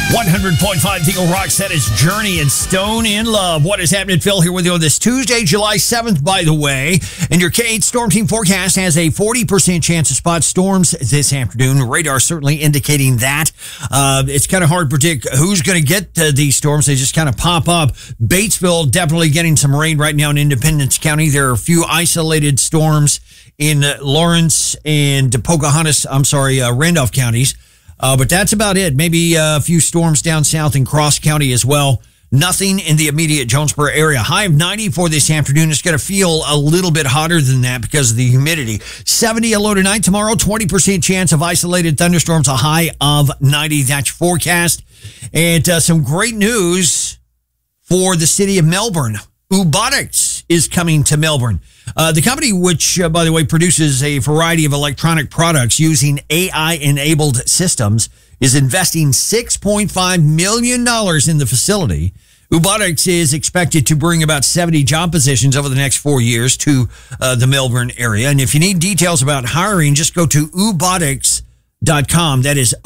100.5 Eagle Rocks, that is Journey and Stone in Love. What is happening? Phil here with you on this Tuesday, July 7th, by the way. And your K8 Storm Team forecast has a 40% chance of spot storms this afternoon. Radar certainly indicating that. It's kind of hard to predict who's going to get these storms. They just kind of pop up. Batesville definitely getting some rain right now in Independence County. There are a few isolated storms in Lawrence and Randolph counties. But that's about it. Maybe a few storms down south in Cross County as well. Nothing in the immediate Jonesboro area. High of 90 for this afternoon. It's going to feel a little bit hotter than that because of the humidity. 70 a low tonight. Tomorrow, 20% chance of isolated thunderstorms. A high of 90. That's your forecast. And some great news for the city of Melbourne. Ubotics is coming to Melbourne. The company, which, by the way, produces a variety of electronic products using AI-enabled systems, is investing $6.5 million in the facility. Ubotics is expected to bring about 70 job positions over the next 4 years to the Melbourne area. And if you need details about hiring, just go to ubotics.com. That is